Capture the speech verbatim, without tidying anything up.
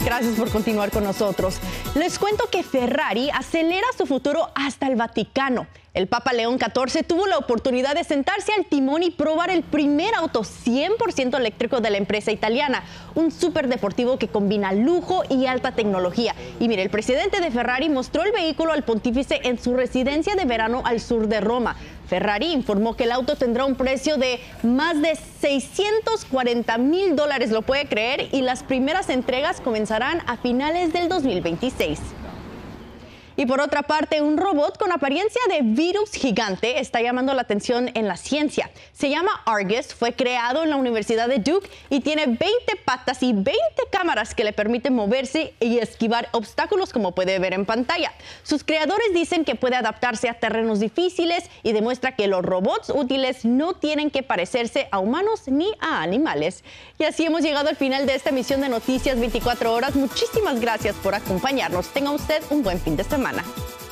Gracias por continuar con nosotros. Les cuento que Ferrari acelera su futuro hasta el Vaticano. El Papa León catorce tuvo la oportunidad de sentarse al timón y probar el primer auto cien por ciento eléctrico de la empresa italiana, un superdeportivo que combina lujo y alta tecnología. Y mire, el presidente de Ferrari mostró el vehículo al pontífice en su residencia de verano al sur de Roma. Ferrari informó que el auto tendrá un precio de más de seiscientos cuarenta mil dólares, ¿lo puede creer? Y las primeras entregas comenzarán a finales del dos mil veintiséis. Y por otra parte, un robot con apariencia de virus gigante está llamando la atención en la ciencia. Se llama Argus, fue creado en la Universidad de Duke y tiene veinte patas y veinte cámaras que le permiten moverse y esquivar obstáculos, como puede ver en pantalla. Sus creadores dicen que puede adaptarse a terrenos difíciles y demuestra que los robots útiles no tienen que parecerse a humanos ni a animales. Y así hemos llegado al final de esta emisión de Noticias veinticuatro horas. Muchísimas gracias por acompañarnos. Tenga usted un buen fin de semana.